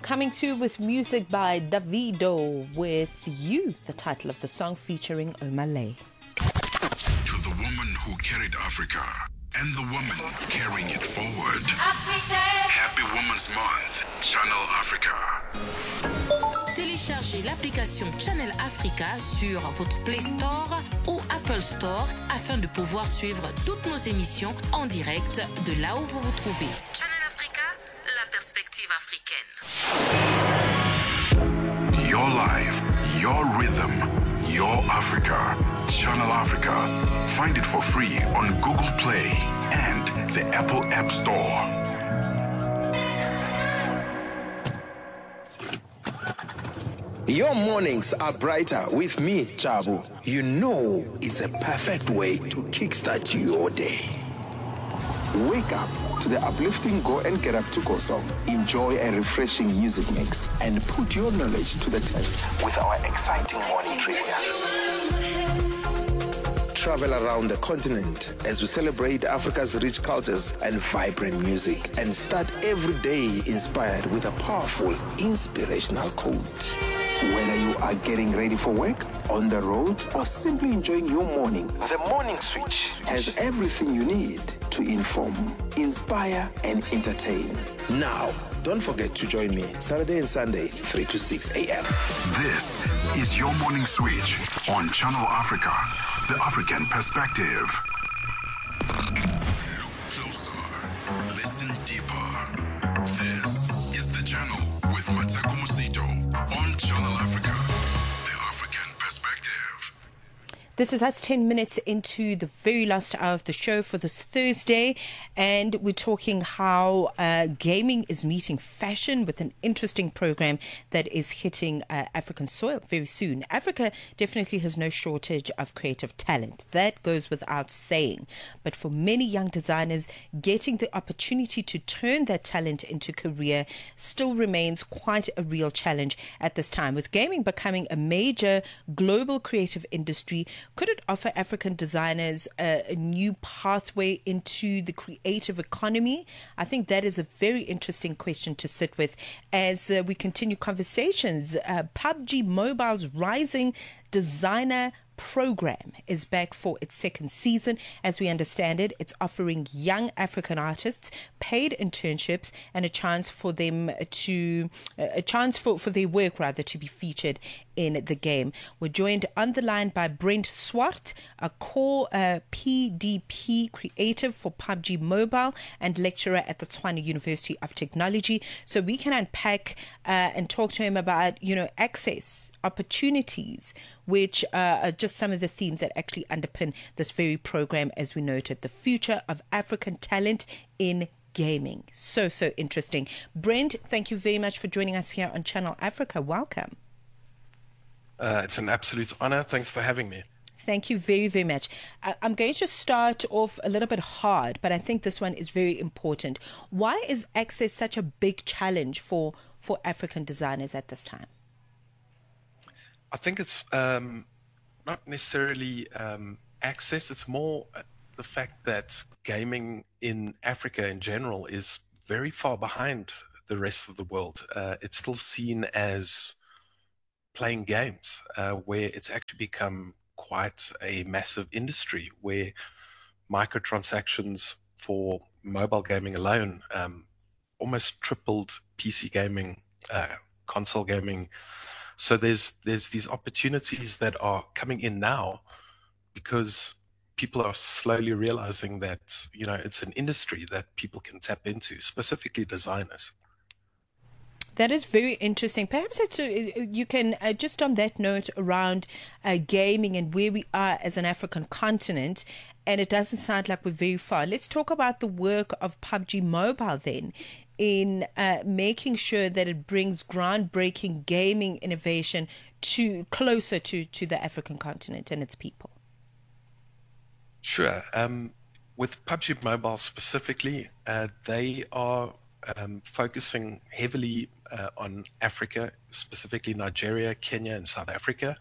coming through with music by Davido with You, the title of the song featuring Omale. To the woman who carried Africa and the woman carrying it forward. Happy Women's Month, Channel Africa. Téléchargez l'application Channel Africa sur votre Play Store ou Apple Store afin de pouvoir suivre toutes nos émissions en direct de là où vous vous trouvez. Channel Africa, la perspective africaine. Your life, your rhythm, your Africa. Channel Africa. Find it for free on Google Play and the Apple App Store. Your mornings are brighter with me, Chabu. You know it's a perfect way to kickstart your day. Wake up to the uplifting Go and Get Up to Go song. Enjoy a refreshing music mix and put your knowledge to the test with our exciting morning trivia. Travel around the continent as we celebrate Africa's rich cultures and vibrant music, and start every day inspired with a powerful, inspirational quote. Whether you are getting ready for work, on the road, or simply enjoying your morning, the Morning Switch has everything you need to inform, inspire, and entertain. Now, don't forget to join me Saturday and Sunday, 3 to 6 a.m. This is your Morning Switch on Channel Africa, the African perspective. Look closer, listen deeper. This is The Channel with Mateko Musito on Channel Africa, the African perspective. This is us 10 minutes into the very last hour of the show for this Thursday, and we're talking how gaming is meeting fashion with an interesting program that is hitting African soil very soon. Africa definitely has no shortage of creative talent. That goes without saying. But for many young designers, getting the opportunity to turn that talent into career still remains quite a real challenge at this time. With gaming becoming a major global creative industry, could it offer African designers a new pathway into the creative economy? I think that is a very interesting question to sit with as we continue conversations. PUBG Mobile's rising designer program is back for its second season. As we understand it, it's offering young African artists paid internships and a chance for them to for their work rather to be featured in the game. We're joined on the line by Brent Swart, a core PDP creative for PUBG Mobile and lecturer at the Tshwane University of Technology. So we can unpack and talk to him about, access, opportunities, which are just some of the themes that actually underpin this very program, as we noted, the future of African talent in gaming. So interesting. Brent, thank you very much for joining us here on Channel Africa. Welcome. It's an absolute honor. Thanks for having me. Thank you very, very much. I'm going to start off a little bit hard, but I think this one is very important. Why is access such a big challenge for African designers at this time? I think it's not necessarily access. It's more the fact that gaming in Africa in general is very far behind the rest of the world. It's still seen as playing games, where it's actually become quite a massive industry, where microtransactions for mobile gaming alone almost tripled PC gaming, console gaming. So there's these opportunities that are coming in now because people are slowly realizing that, it's an industry that people can tap into, specifically designers. That is very interesting. Perhaps you can, just on that note around gaming and where we are as an African continent, and it doesn't sound like we're very far. Let's talk about the work of PUBG Mobile then, in making sure that it brings groundbreaking gaming innovation closer to the African continent and its people. Sure. With PUBG Mobile specifically, they are focusing heavily on Africa, specifically Nigeria, Kenya, and South Africa.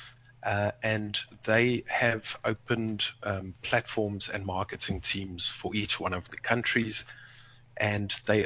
And they have opened platforms and marketing teams for each one of the countries. And they are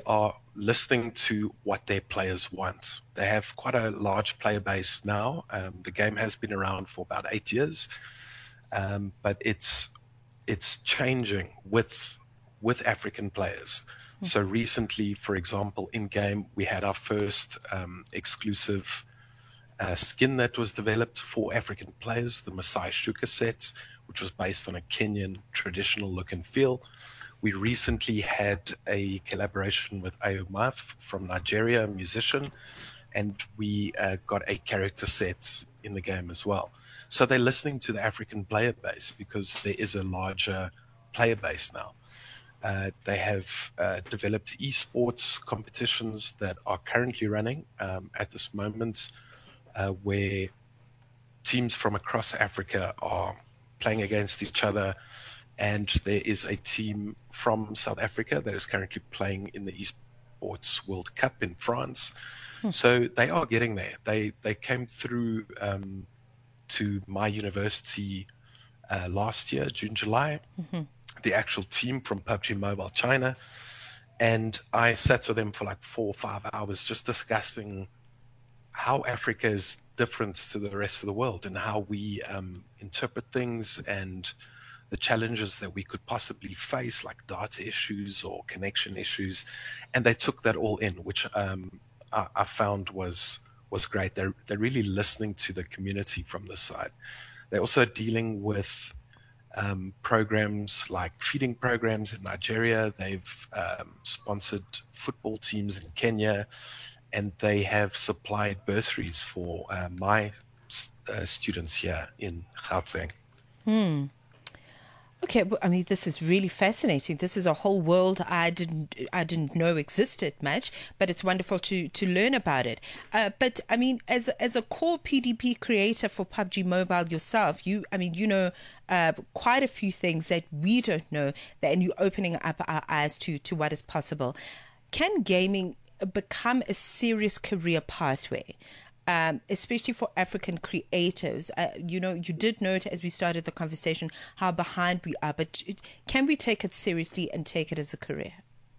listening to what their players want. They have quite a large player base now. The game has been around for about 8 years, but it's changing with African players. So recently, for example, in game, we had our first exclusive skin that was developed for African players, the Masai Shuka set, which was based on a Kenyan traditional look and feel. We recently had a collaboration with Ayomaf from Nigeria, a musician, and we got a character set in the game as well. So they're listening to the African player base because there is a larger player base now. They have developed esports competitions that are currently running at this moment, where teams from across Africa are playing against each other. And there is a team from South Africa that is currently playing in the Esports World Cup in France. So they are getting there. They came through to my university last year, June, July, the actual team from PUBG Mobile China. And I sat with them for like 4 or 5 hours just discussing how Africa is different to the rest of the world and how we interpret things and the challenges that we could possibly face, like data issues or connection issues. And they took that all in, which I found was great. They're really listening to the community from this side. They're also dealing with programs like feeding programs in Nigeria. They've sponsored football teams in Kenya, and they have supplied bursaries for my students here in Gauteng. Okay, I mean, this is really fascinating. This is a whole world I didn't know existed much, but it's wonderful to learn about it. But I mean, as a core PDP creator for PUBG Mobile yourself, you know quite a few things that we don't know, and you're opening up our eyes to what is possible. Can gaming become a serious career pathway? Especially for African creatives? You did note as we started the conversation how behind we are, but can we take it seriously and take it as a career?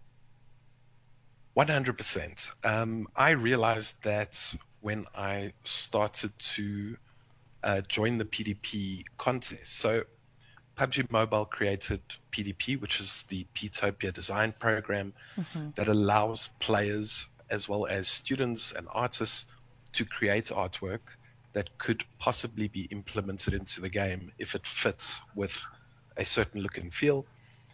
100%. I realized that when I started to join the PDP contest. So PUBG Mobile created PDP, which is the Ptopia design program that allows players as well as students and artists to create artwork that could possibly be implemented into the game if it fits with a certain look and feel.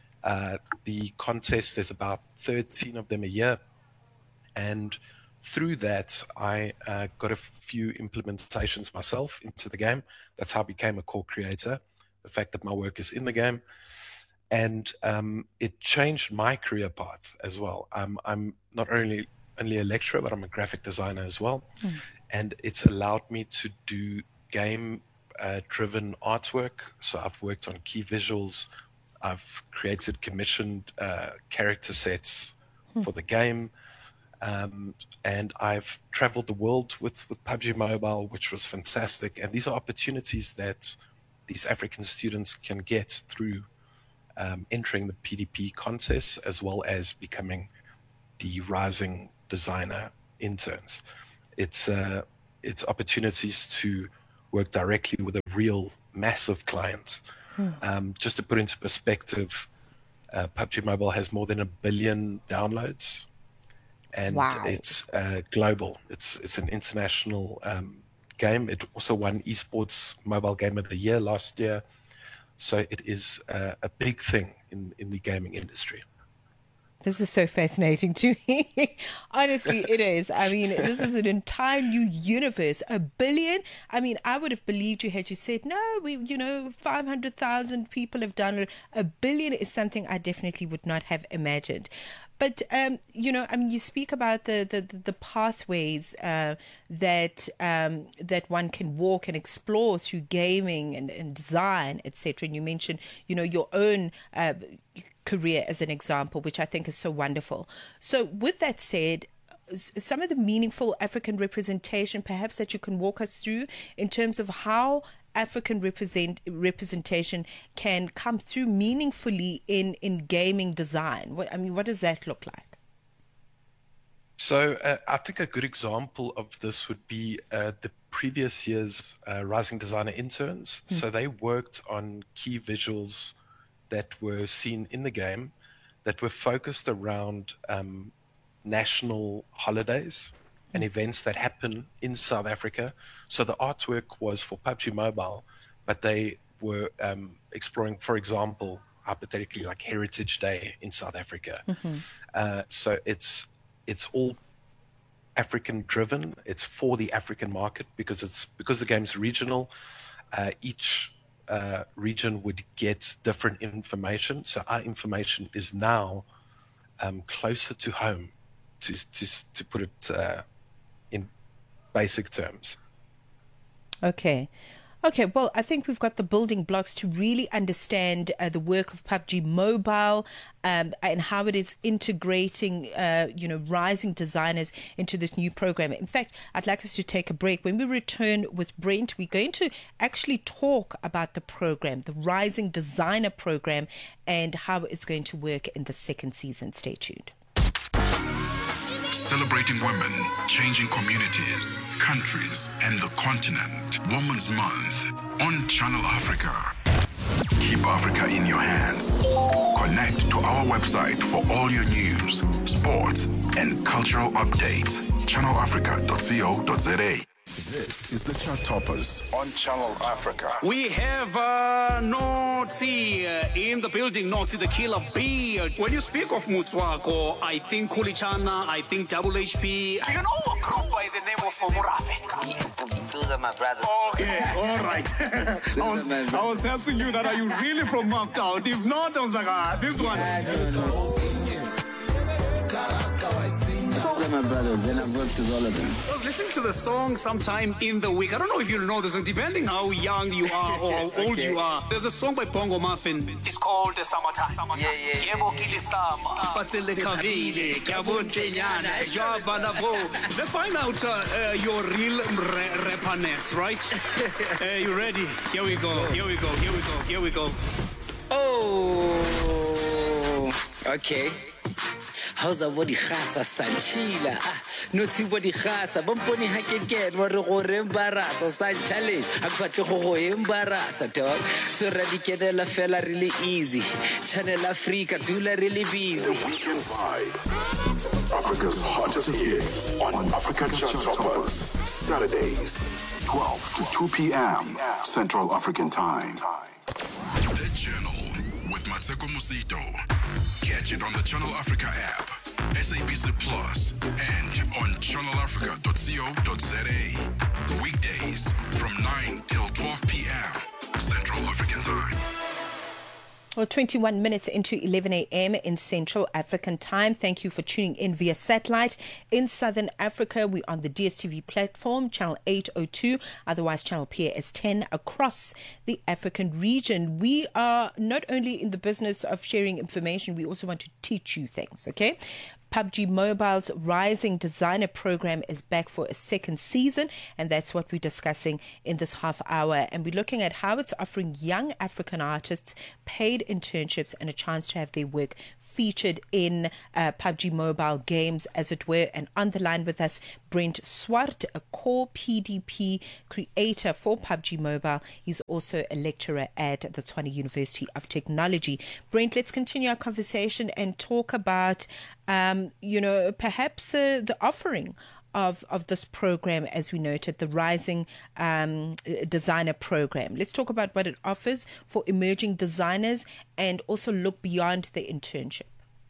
The contest, there's about 13 of them a year. And through that, I got a few implementations myself into the game. That's how I became a core creator, the fact that my work is in the game. And it changed my career path as well. I'm not only a lecturer, but I'm a graphic designer as well. And it's allowed me to do game-driven artwork. So I've worked on key visuals. I've created commissioned character sets for the game. And I've traveled the world with PUBG Mobile, which was fantastic. And these are opportunities that these African students can get through entering the PDP contest, as well as becoming the rising designer interns. It's opportunities to work directly with a real massive client. Just to put into perspective, PUBG Mobile has more than 1 billion downloads, and it's global. It's an international game. It also won Esports Mobile Game of the Year last year. So it is a big thing in the gaming industry. This is so fascinating to me. Honestly, it is. I mean, this is an entire new universe. 1 billion? I mean, I would have believed you had you said, no, 500,000 people have downloaded. 1 billion is something I definitely would not have imagined. But, you speak about the pathways that one can walk and explore through gaming and design, etc. And you mentioned, your own career as an example, which I think is so wonderful. So with that said, some of the meaningful African representation, perhaps that you can walk us through in terms of how African representation can come through meaningfully in gaming design. What does that look like? So I think a good example of this would be the previous year's Rising Designer interns. So they worked on key visuals that were seen in the game that were focused around national holidays and events that happen in South Africa. So the artwork was for PUBG Mobile, but they were exploring, for example, hypothetically, like Heritage Day in South Africa. So it's all African driven. It's for the African market because the game's regional. Each region would get different information. So our information is now closer to home, to put it in basic terms. Okay. Okay, well, I think we've got the building blocks to really understand the work of PUBG Mobile and how it is integrating, rising designers into this new program. In fact, I'd like us to take a break. When we return with Brent, we're going to actually talk about the program, the Rising Designer program, and how it's going to work in the second season. Stay tuned. Celebrating women, changing communities, countries, and the continent. Women's Month on Channel Africa. Keep Africa in your hands. Connect to our website for all your news, sports, and cultural updates. channelafrica.co.za. This is the Chart Toppers on Channel Africa. We have Notsi in the building, Notsi the Killer B. When you speak of Mutswako, I think Kulichana, I think Double HP. Do you know a group by the name of Murafe? Those are my brothers. Okay, all right. I was asking you that, are you really from Maftown? If not, I was like, this one. Those are my brothers, and I've worked with all of them. I was listening to the song sometime in the week. I don't know if you'll know this, and depending how young you are or how old you are, there's a song by Bongo Muffin. It's called The Summertime. Yeah. Let's find out your real rapperness, right? You ready? Here we go. Oh, okay. How's a body khasa sanchila? No see body khasa. Bomponi hakeken wa re go re embarasa san challenge. Akwatle go embarasa dog. So radikela fela really easy. Channel Africa dula really busy. Weekend Vibe. Africa's hottest hits on Africa Chart Toppers. Saturdays, 12 to 2 p.m. Central African Time. The Channel with Mateko Musito. Catch it on the Channel Africa app, SABC Plus, and on channelafrica.co.za. Weekdays from 9 till 12 p.m. Central African Time. Well, 21 minutes into 11 a.m. in Central African Time. Thank you for tuning in via satellite. In Southern Africa, we're on the DSTV platform, channel 802, otherwise channel PAS 10 across the African region. We are not only in the business of sharing information, we also want to teach you things, okay? PUBG Mobile's Rising Designer program is back for a second season, and that's what we're discussing in this half hour. And we're looking at how it's offering young African artists paid internships and a chance to have their work featured in PUBG Mobile games, as it were. And on the line with us, Brent Swart, a core PDP creator for PUBG Mobile. He's also a lecturer at the Tshwane University of Technology. Brent, let's continue our conversation and talk about perhaps the offering of this program, as we noted, the Rising Designer program. Let's talk about what it offers for emerging designers and also look beyond the internship.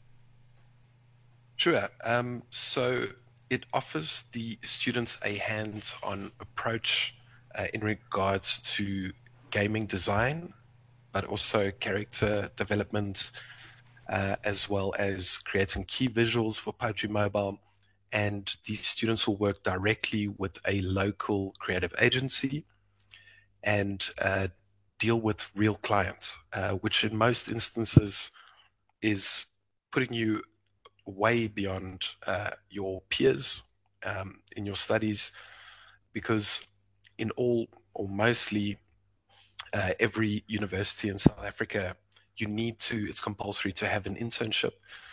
Sure. So it offers the students a hands-on approach in regards to gaming design, but also character development, as well as creating key visuals for PUBG Mobile. And these students will work directly with a local creative agency and deal with real clients, which in most instances is putting you way beyond your peers in your studies, because in all or mostly every university in South Africa, it's compulsory to have an internship.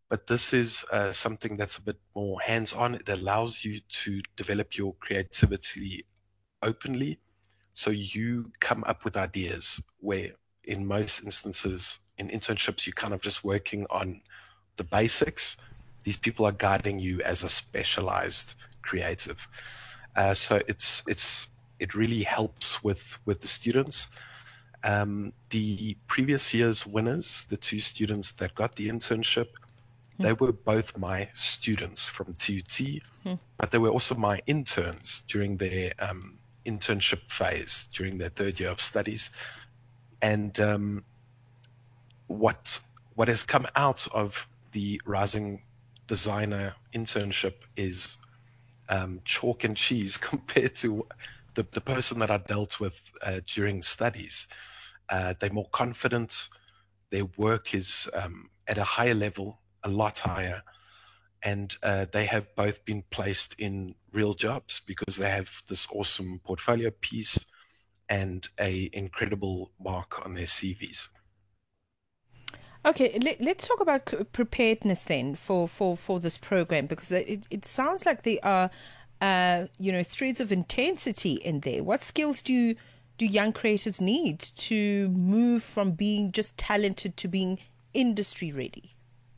but this is something that's a bit more hands-on. It allows you to develop your creativity openly. So you come up with ideas where in most instances in internships, you're kind of just working on the basics. These people are guiding you as a specialized creative. So it really helps with the students. The previous year's winners, the two students that got the internship, they were both my students from TUT, but they were also my interns during their internship phase, during their third year of studies. And what has come out of the Rising Designer internship is chalk and cheese compared to the person that I dealt with during studies. They're more confident. Their work is at a higher level, a lot higher. And they have both been placed in real jobs because they have this awesome portfolio piece and a incredible mark on their CVs. Okay, let's talk about preparedness then for this program, because it sounds like there are threads of intensity in there. What skills do young creatives need to move from being just talented to being industry ready?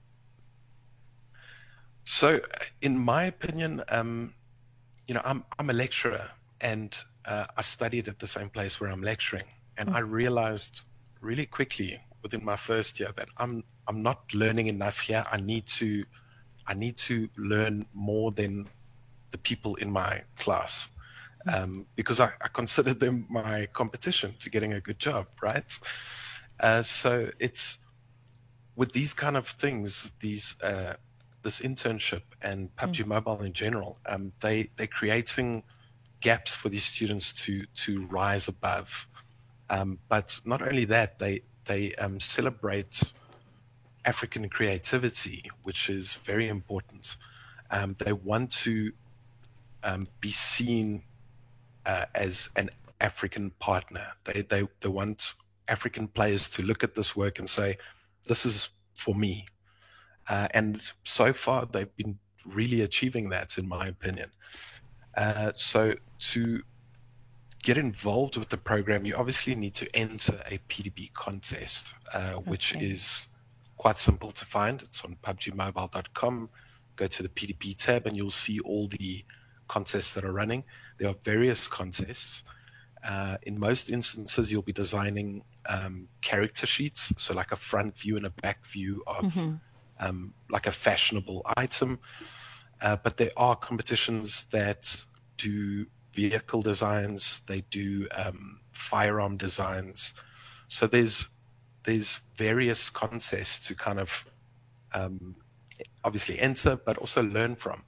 So, in my opinion, I'm a lecturer, and I studied at the same place where I'm lecturing, and I realized really quickly within my first year that I'm not learning enough here. I need to learn more than the people in my class, because I consider them my competition to getting a good job, right? So it's with these kind of things, this internship and PUBG Mobile in general, they're creating gaps for these students to rise above. But not only that, they celebrate African creativity, which is very important. They want to be seen as an African partner. They want African players to look at this work and say, this is for me. And so far, they've been really achieving that, in my opinion. So to get involved with the program, you obviously need to enter a PDB contest, which is quite simple to find. It's on pubgmobile.com. Go to the PDB tab and you'll see all the contests that are running. There are various contests. In most instances, you'll be designing character sheets, so like a front view and a back view of like a fashionable item. But there are competitions that do vehicle designs, they do firearm designs. So there's various contests to kind of obviously enter, but also learn from.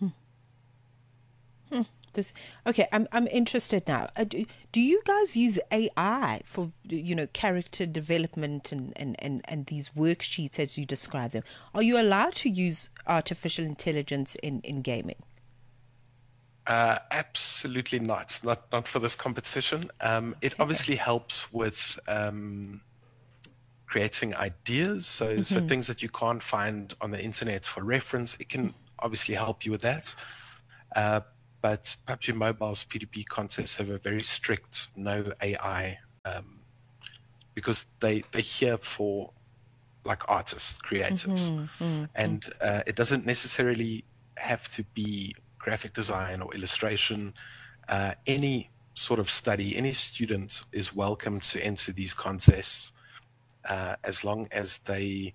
Okay, I'm interested now. Do you guys use AI for character development and these worksheets as you describe them? Are you allowed to use artificial intelligence in gaming? Absolutely not for this competition. It obviously helps with creating ideas, so things that you can't find on the internet for reference. It can obviously help you with that. But PUBG Mobile's PDB contests have a very strict no AI, because they're here for like artists, creatives, and it doesn't necessarily have to be graphic design or illustration. Any sort of study, any student is welcome to enter these contests, as long as they,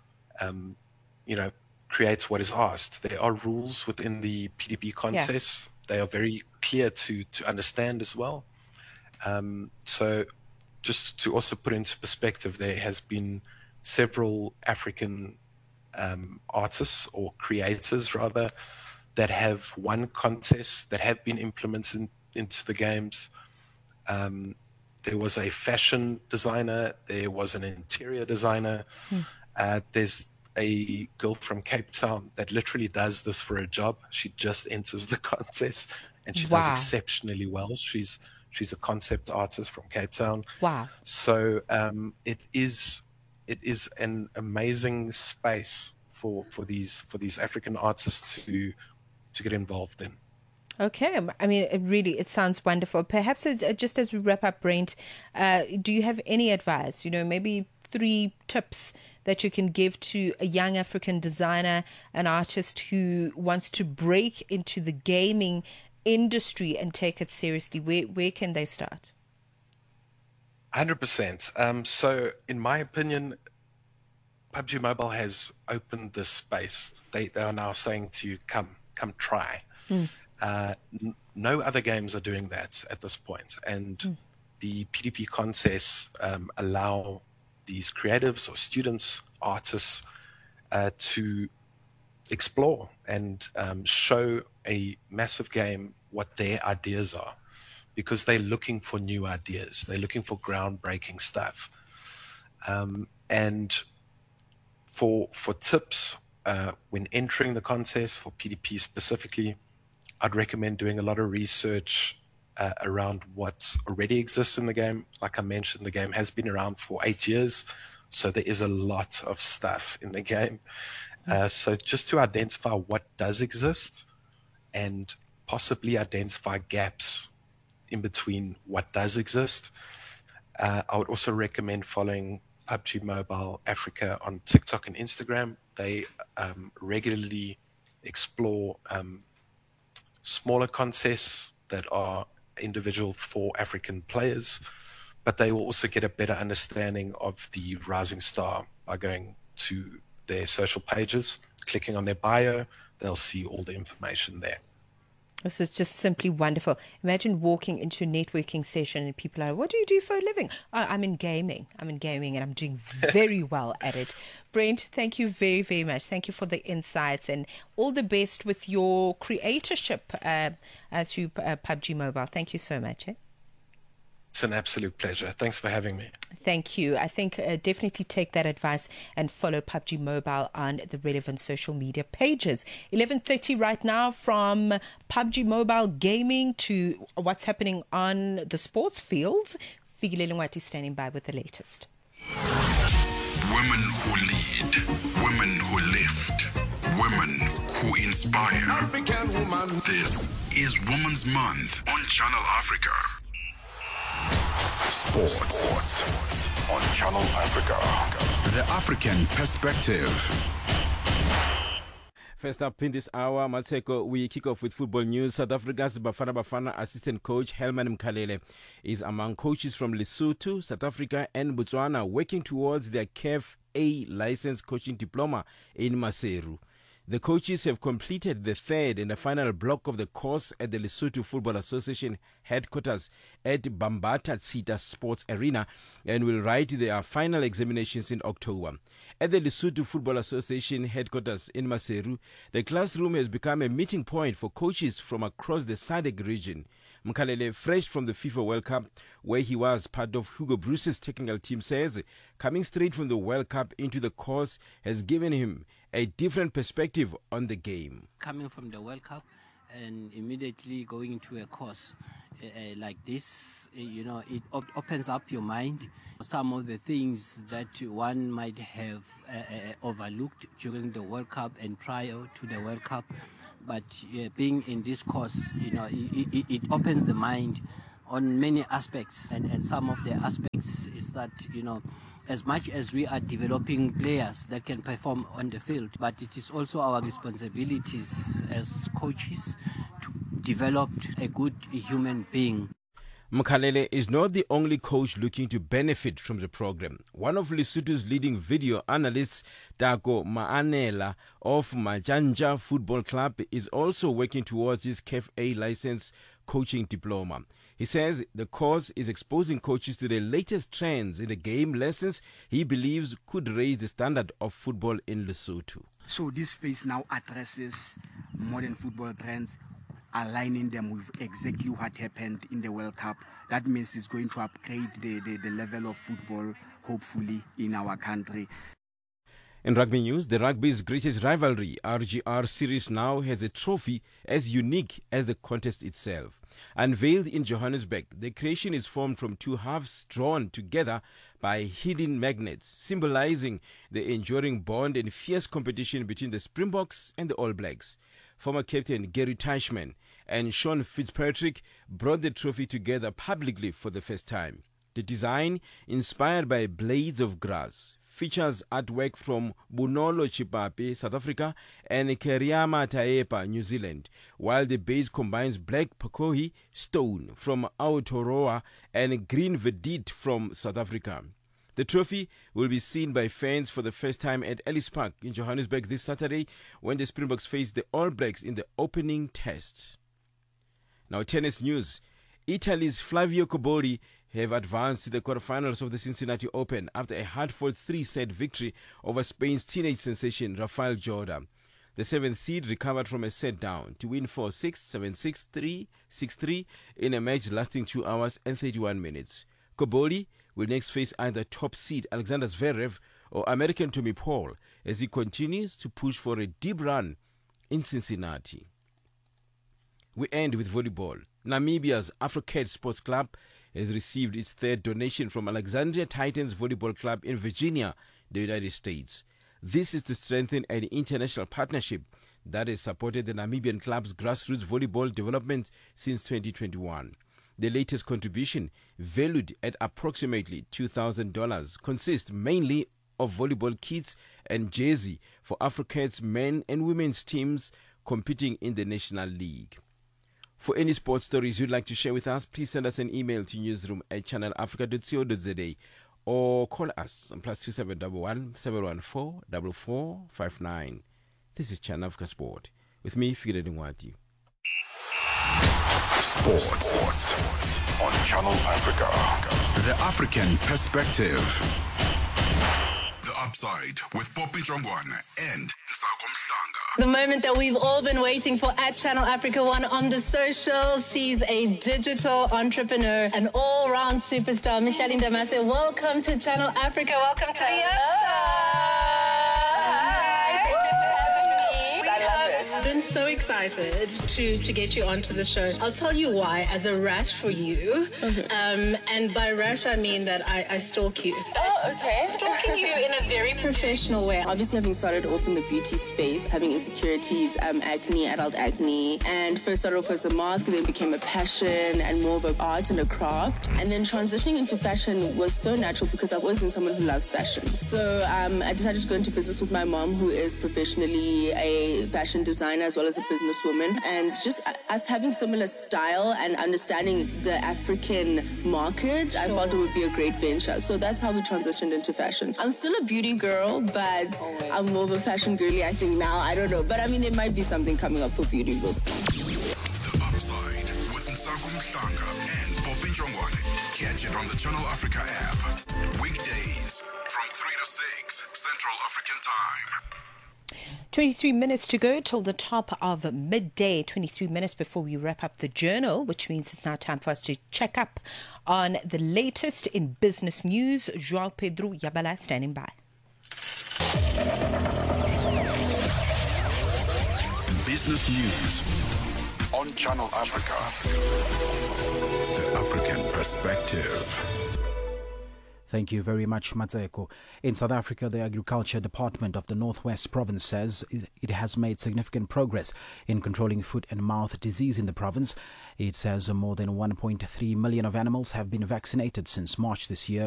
create what is asked. There are rules within the PDB contests. They are very clear to understand as well. So just to also put into perspective, there has been several African artists or creators rather that have won contests that have been implemented into the games. There was a fashion designer, there was an interior designer. There's a girl from Cape Town that literally does this for a job. She just enters the contest and she does exceptionally well. She's a concept artist from Cape Town. Wow. So it is an amazing space for these African artists to get involved in. Okay, I mean, it sounds wonderful. Perhaps just as we wrap up, Brent, do you have any advice? Maybe 3 tips that you can give to a young African designer, an artist who wants to break into the gaming industry and take it seriously. Where can they start? 100%. So, in my opinion, PUBG Mobile has opened this space. They are now saying to you, come try. No other games are doing that at this point. And the PDP contests allow these creatives or students, artists, to explore and show a massive game what their ideas are, because they're looking for new ideas. They're looking for groundbreaking stuff. And for tips when entering the contest, for PDP specifically, I'd recommend doing a lot of research around what already exists in the game. Like I mentioned, the game has been around for 8 years, so there is a lot of stuff in the game. So just to identify what does exist and possibly identify gaps in between what does exist. I would also recommend following PUBG Mobile Africa on TikTok and Instagram. They regularly explore smaller contests that are individual for African players, but they will also get a better understanding of the Rising Star by going to their social pages, clicking on their bio. They'll see all the information there. This is just simply wonderful. Imagine walking into a networking session and people are, what do you do for a living? I'm in gaming. And I'm doing very well at it. Brent, thank you very, very much. Thank you for the insights and all the best with your creatorship through PUBG Mobile. Thank you so much. It's an absolute pleasure. Thanks for having me. Thank you. I think definitely take that advice and follow PUBG Mobile on the relevant social media pages. 11:30 right now, from PUBG Mobile gaming to what's happening on the sports fields. Figilele Ngwati standing by with the latest. Women who lead, women who lift, women who inspire. African woman. This is Women's Month on Channel Africa. Sports on Channel Africa. The African perspective. First up in this hour, Mateko, we kick off with football news. South Africa's Bafana Bafana assistant coach Helman Mkhalele is among coaches from Lesotho, South Africa and Botswana working towards their CAF A license coaching diploma in Maseru. The coaches have completed the third and the final block of the course at the Lesotho Football Association headquarters at Bambata Tsita Sports Arena and will write their final examinations in October. At the Lesotho Football Association headquarters in Maseru, the classroom has become a meeting point for coaches from across the SADC region. Mkhalele, fresh from the FIFA World Cup, where he was part of Hugo Bruce's technical team, says coming straight from the World Cup into the course has given him a different perspective on the game. Coming from the World Cup and immediately going into a course like this, it opens up your mind. Some of the things that one might have overlooked during the World Cup and prior to the World Cup, but being in this course, it opens the mind on many aspects, and some of the aspects is that, as much as we are developing players that can perform on the field, but it is also our responsibilities as coaches to develop a good human being. Mkhalele is not the only coach looking to benefit from the program. One of Lesotho's leading video analysts, Tako Maanela of Majanja Football Club, is also working towards his CAF A license coaching diploma. He says the course is exposing coaches to the latest trends in the game lessons he believes could raise the standard of football in Lesotho. So this phase now addresses modern football trends, aligning them with exactly what happened in the World Cup. That means it's going to upgrade the level of football, hopefully, in our country. In rugby news, the rugby's greatest rivalry, RGR Series, now has a trophy as unique as the contest itself. Unveiled in Johannesburg, the creation is formed from two halves drawn together by hidden magnets, symbolizing the enduring bond and fierce competition between the Springboks and the All Blacks. Former captain Gary Teichmann and Sean Fitzpatrick brought the trophy together publicly for the first time. The design, inspired by blades of grass, features artwork from Bunolo Chipapi, South Africa, and Keriama Taepa, New Zealand, while the base combines black Pakohi stone from Aotearoa and green Vedit from South Africa. The trophy will be seen by fans for the first time at Ellis Park in Johannesburg this Saturday when the Springboks face the All Blacks in the opening test. Now, tennis news. Italy's Flavio Cobolli have advanced to the quarterfinals of the Cincinnati Open after a hard-fought 3-set victory over Spain's teenage sensation Rafael Jorda. The 7th seed recovered from a set down to win 4-6, 7-6, 3, 6-3 in a match lasting 2 hours and 31 minutes. Cobolli will next face either top seed Alexander Zverev or American Tommy Paul as he continues to push for a deep run in Cincinnati. We end with volleyball. Namibia's AfroCat Sports Club has received its third donation from Alexandria Titans Volleyball Club in Virginia, the United States. This is to strengthen an international partnership that has supported the Namibian club's grassroots volleyball development since 2021. The latest contribution, valued at approximately $2,000, consists mainly of volleyball kits and jersey for AfroCat's men and women's teams competing in the National League. For any sports stories you'd like to share with us, please send us an email to newsroom@channelafrica.co.za or call us on +2711 714 4459. This is Channel Africa Sport with me, Fire Dingwati. Sports on Channel Africa. The African Perspective. The Upside with Poppy Jongwana and Nsako Mhlanga. The moment that we've all been waiting for at Channel Africa 1 on the socials. She's a digital entrepreneur, an all-round superstar. Micheline Damase, welcome to Channel Africa. Welcome to the Upside. I've been so excited to get you onto the show. I'll tell you why, as a rash for you. Okay. And by rash, I mean that I stalk you. Oh, okay. Stalking you in a very professional way. Obviously, having started off in the beauty space, having insecurities, acne, adult acne, and first started off as a mask, and then became a passion and more of an art and a craft. And then transitioning into fashion was so natural because I've always been someone who loves fashion. So I decided to go into business with my mom, who is professionally a fashion designer as well as a businesswoman, and just us having similar style and understanding the African market, I felt it would be a great venture. So that's how we transitioned into fashion. I'm still a beauty girl, but I'm more of a fashion girly, I think, now. I don't know, but I mean, there might be something coming up for beauty. We'll see. The Upside with Nsako Mhlanga and Poppy Jongwane. Catch it on the Channel Africa app. Weekdays from 3 to 6 Central African Time. 23 minutes to go till the top of midday, 23 minutes before we wrap up the journal, which means it's now time for us to check up on the latest in business news. João Pedro Yabala standing by. Business news on Channel Africa. The African Perspective. Thank you very much, Matseko. In South Africa, the Agriculture Department of the Northwest Province says it has made significant progress in controlling foot and mouth disease in the province. It says more than 1.3 million of animals have been vaccinated since March this year.